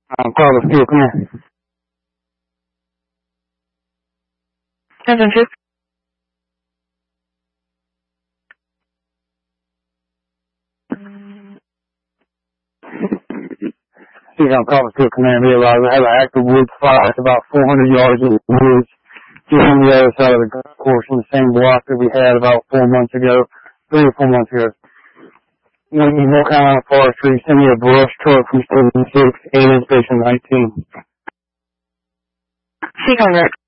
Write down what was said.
Carlos, Steel, come here. Attention, ship. Steve, Carlos, Steel, come here. We have an active woods fire. It's about 400 yards in the woods, just on the other side of the golf course in the same block that we had about 3 or 4 months ago. You know, you walk out on forestry, send me a brush truck from Station 6, 8 Station 19. Seek on that.